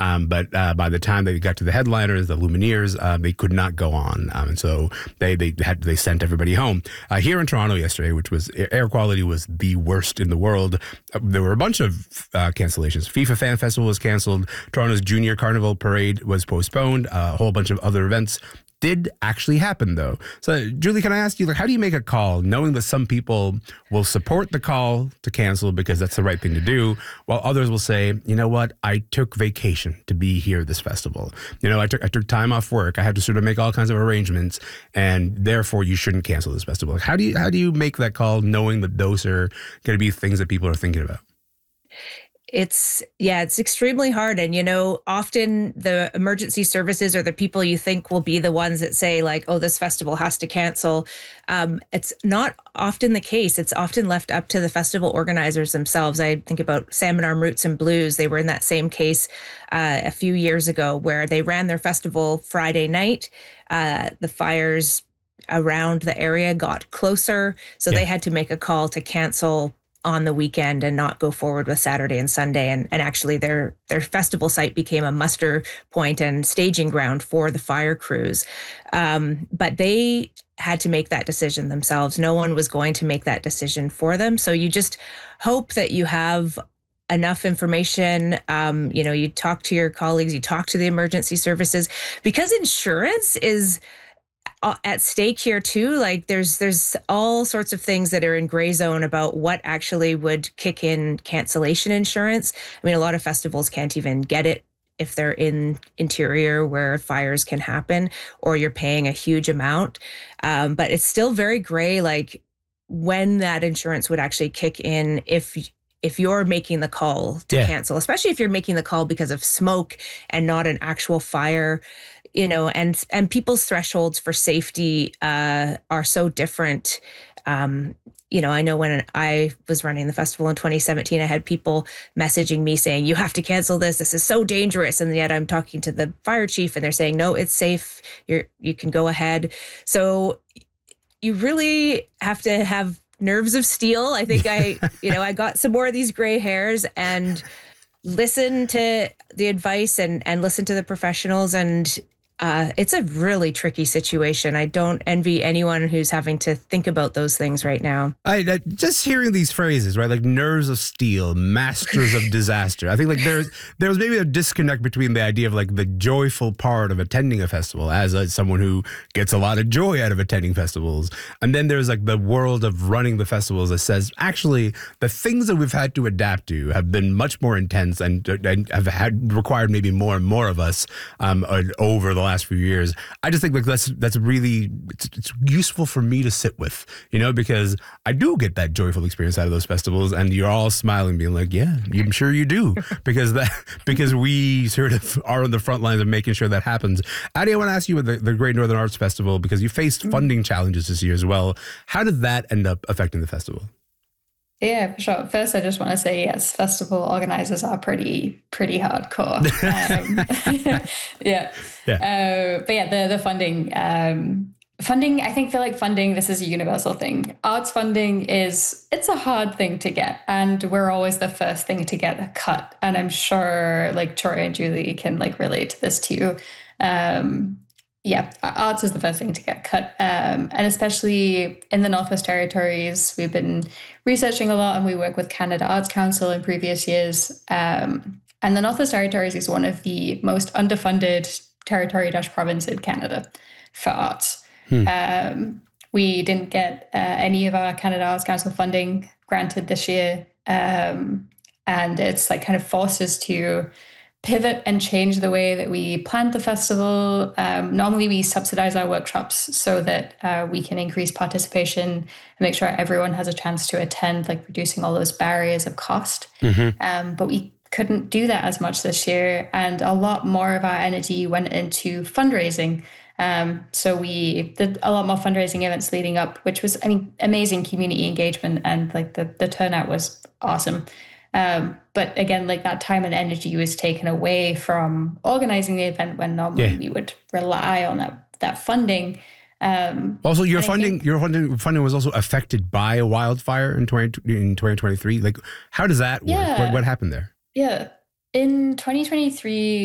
But by the time they got to the headliners, the Lumineers, they could not go on. And so they sent everybody home. Here in Toronto yesterday, which was air quality was the worst in the world. There were a bunch of cancellations. FIFA Fan Festival was canceled. Toronto's Junior Carnival Parade was postponed. A whole bunch of other events did actually happen, though. So, Julie, can I ask you, how do you make a call knowing that some people will support the call to cancel because that's the right thing to do, while others will say, you know what, I took vacation to be here at this festival. I took time off work. I had to sort of make all kinds of arrangements, and therefore you shouldn't cancel this festival. How do you make that call knowing that those are going to be things that people are thinking about? It's extremely hard. And, often the emergency services are the people you think will be the ones that say like, oh, this festival has to cancel. It's not often the case. It's often left up to the festival organizers themselves. I think about Salmon Arm Roots and Blues. They were in that same case a few years ago where they ran their festival Friday night. The fires around the area got closer. So they had to make a call to cancel on the weekend and not go forward with Saturday and Sunday. And actually their festival site became a muster point and staging ground for the fire crews. But they had to make that decision themselves. No one was going to make that decision for them. So you just hope that you have enough information. You talk to your colleagues, you talk to the emergency services, because insurance is at stake here too. Like there's all sorts of things that are in gray zone about what actually would kick in cancellation insurance. I mean, a lot of festivals can't even get it if they're in interior where fires can happen, or you're paying a huge amount. But it's still very gray, like when that insurance would actually kick in if you're making the call to cancel, especially if you're making the call because of smoke and not an actual fire. And people's thresholds for safety are so different. I know when I was running the festival in 2017, I had people messaging me saying, you have to cancel this. This is so dangerous. And yet I'm talking to the fire chief and they're saying, no, it's safe. You can go ahead. So you really have to have nerves of steel. I think I got some more of these gray hairs and listen to the advice and listen to the professionals. And it's a really tricky situation. I don't envy anyone who's having to think about those things right now. Just hearing these phrases, right? Like nerves of steel, masters of disaster. I think like there's maybe a disconnect between the idea of like the joyful part of attending a festival as someone who gets a lot of joy out of attending festivals. And then there's like the world of running the festivals that says, actually, the things that we've had to adapt to have been much more intense and have required maybe more and more of us over the last few years. I just think like that's really it's useful for me to sit with, because I do get that joyful experience out of those festivals, and you're all smiling, being like, yeah, I'm sure you do, because we sort of are on the front lines of making sure that happens. Addie, I want to ask you with the Great Northern Arts Festival, because you faced funding challenges this year as well. How did that end up affecting the festival? Yeah, for sure. First, I just want to say, yes, festival organizers are pretty hardcore. But yeah, the funding, I feel like funding, this is a universal thing. Arts funding it's a hard thing to get, and we're always the first thing to get a cut. And I'm sure like Troy and Julie can like relate to this too. Arts is the first thing to get cut. And especially in the Northwest Territories, we've been researching a lot, and we work with Canada Arts Council in previous years. And the Northwest Territories is one of the most underfunded territory-province in Canada for arts. We didn't get any of our Canada Arts Council funding granted this year. And it's like kind of forced us to pivot and change the way that we plan the festival. Normally we subsidize our workshops so that we can increase participation and make sure everyone has a chance to attend, like reducing all those barriers of cost. But we couldn't do that as much this year, and a lot more of our energy went into fundraising. So we did a lot more fundraising events leading up, which was, amazing community engagement, and like the turnout was awesome. But again, like that time and energy was taken away from organizing the event when normally we would rely on that funding. Also, your funding was also affected by a wildfire in 2023. Like, how does that work? What happened there? Yeah. In 2023,